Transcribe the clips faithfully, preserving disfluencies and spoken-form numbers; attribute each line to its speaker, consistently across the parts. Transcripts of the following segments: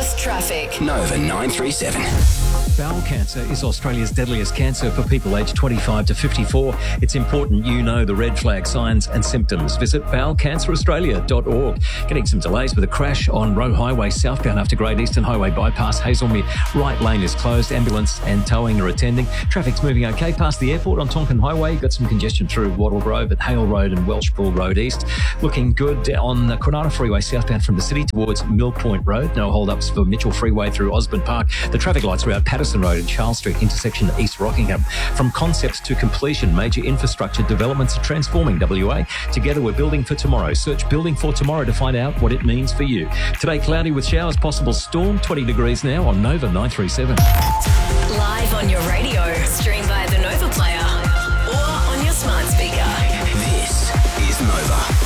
Speaker 1: Just traffic.
Speaker 2: Nova nine three seven.
Speaker 3: Bowel cancer is Australia's deadliest cancer for people aged twenty-five to fifty-four. It's important you know the red flag signs and symptoms. Visit bowel cancer australia dot org. Getting some delays with a crash on Roe Highway southbound after Great Eastern Highway bypass Hazelmere. Right lane is closed. Ambulance and towing are attending. Traffic's moving okay past the airport on Tonkin Highway. Got some congestion through Wattle Grove at Hale Road and Welshpool Road East. Looking good on the Coronado Freeway southbound from the city towards Mill Point Road. No hold-ups for Mitchell Freeway through Osborne Park. The traffic lights are out Patterson Road and Charles Street intersection East Rockingham. From concept to completion, major infrastructure developments are transforming W A. Together we're building for tomorrow. Search Building for Tomorrow to find out what it means for you. Today cloudy with showers, possible storm, twenty degrees now on Nova nine three seven.
Speaker 1: Live on your radio, stream via the Nova Player or on your smart speaker.
Speaker 2: This is Nova.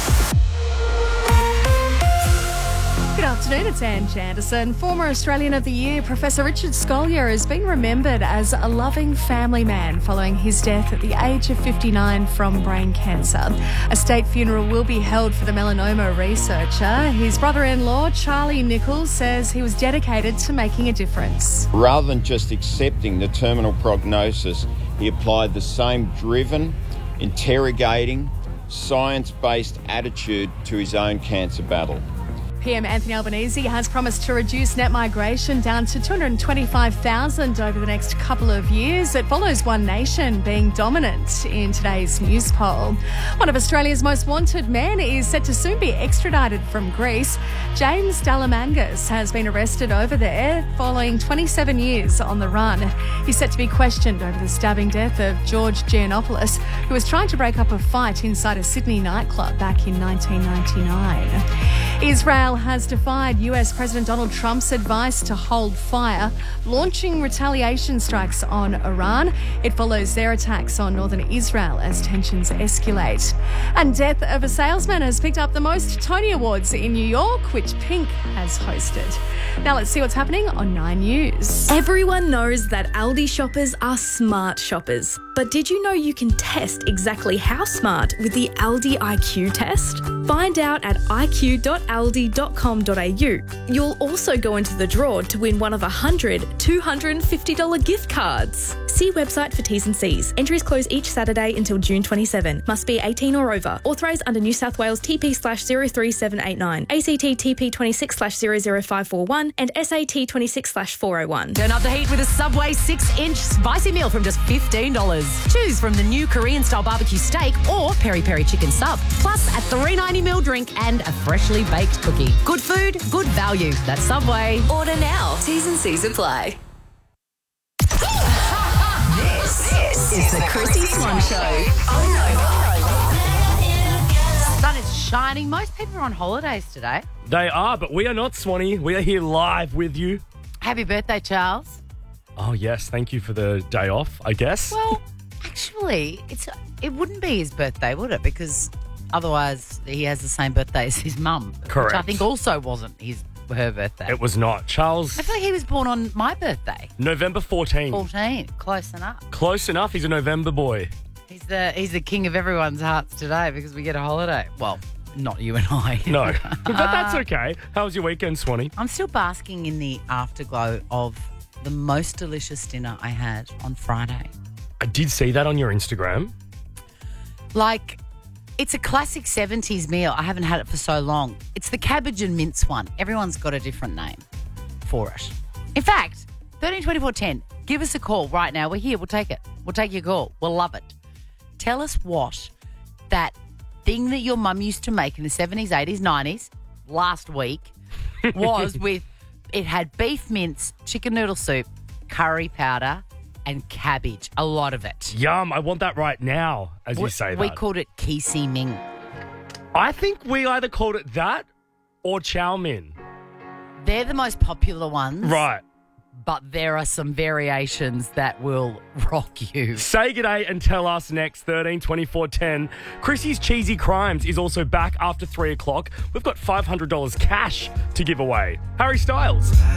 Speaker 4: Good afternoon, it's Anne Chanderson. Former Australian of the Year, Professor Richard Scolyer has been remembered as a loving family man following his death at the age of fifty-nine from brain cancer. A state funeral will be held for the melanoma researcher. His brother-in-law, Charlie Nichols, says he was dedicated to making a difference.
Speaker 5: Rather than just accepting the terminal prognosis, he applied the same driven, interrogating, science-based attitude to his own cancer battle.
Speaker 4: P M Anthony Albanese has promised to reduce net migration down to two hundred twenty-five thousand over the next couple of years. It follows One Nation being dominant in today's news poll. One of Australia's most wanted men is set to soon be extradited from Greece. James Dalamangas has been arrested over there following twenty-seven years on the run. He's set to be questioned over the stabbing death of George Giannopoulos, who was trying to break up a fight inside a Sydney nightclub back in nineteen ninety-nine. Israel has defied U S President Donald Trump's advice to hold fire, launching retaliation strikes on Iran. It follows their attacks on northern Israel as tensions escalate. And death of a salesman has picked up the most Tony Awards in New York, which Pink has hosted. Now let's see what's happening on Nine News.
Speaker 6: Everyone knows that Aldi shoppers are smart shoppers. But did you know you can test exactly how smart with the Aldi I Q test? Find out at i q dot aldi dot com dot a u. You'll also go into the draw to win one of one hundred two hundred fifty dollars gift cards. See website for T's and C's. Entries close each Saturday until June twenty-seventh. Must be eighteen or over. Authorised under New South Wales T P slash zero three seven eight nine, A C T T P twenty-six slash zero zero five four one and S A T twenty-six slash four oh one.
Speaker 7: Turn up the heat with a Subway six-inch spicy meal from just fifteen dollars. Choose from the new Korean-style barbecue steak or peri-peri chicken sub. Plus a three ninety ml drink and a freshly baked cookie. Good food, good value. That's Subway.
Speaker 1: Order now. T's and C's apply. This, this is the Chrissy Swan Show on Nova.
Speaker 7: Sun is shining. Most people are on holidays today.
Speaker 8: They are, but we are not, Swanee. We are here live with you.
Speaker 7: Happy birthday, Charles.
Speaker 8: Oh, yes. Thank you for the day off, I guess.
Speaker 7: Well, actually, it's it wouldn't be his birthday, would it? Because otherwise he has the same birthday as his mum.
Speaker 8: Correct.
Speaker 7: Which I think also wasn't his her birthday.
Speaker 8: It was not. Charles.
Speaker 7: I feel like he was born on my birthday.
Speaker 8: November fourteenth.
Speaker 7: fourteen. Close enough.
Speaker 8: Close enough. He's a November boy.
Speaker 7: He's the he's the king of everyone's hearts today because we get a holiday. Well, not you and I.
Speaker 8: No. But that's okay. How was your weekend, Swanee?
Speaker 7: I'm still basking in the afterglow of the most delicious dinner I had on Friday.
Speaker 8: I did see that on your Instagram.
Speaker 7: Like, it's a classic seventies meal. I haven't had it for so long. It's the cabbage and mince one. Everyone's got a different name for it. In fact, thirteen twenty-four ten, give us a call right now. We're here. We'll take it. We'll take your call. We'll love it. Tell us what that thing that your mum used to make in the seventies, eighties, nineties, last week, was with, it had beef mince, chicken noodle soup, curry powder, and cabbage. A lot of it.
Speaker 8: Yum. I want that right now, as
Speaker 7: we,
Speaker 8: you say that.
Speaker 7: We called it Kisi Ming.
Speaker 8: I think we either called it that or chow mein.
Speaker 7: They're the most popular ones.
Speaker 8: Right.
Speaker 7: But there are some variations that will rock you.
Speaker 8: Say g'day and tell us next, thirteen twenty-four ten. Chrissy's Cheesy Crimes is also back after three o'clock. We've got five hundred dollars cash to give away. Harry Styles.